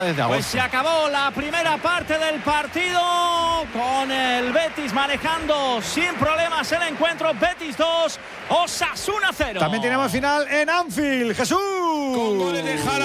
Pues se acabó la primera parte del partido con el Betis manejando sin problemas el encuentro. Betis 2, Osasuna 0. También tenemos final en Anfield. Jesús.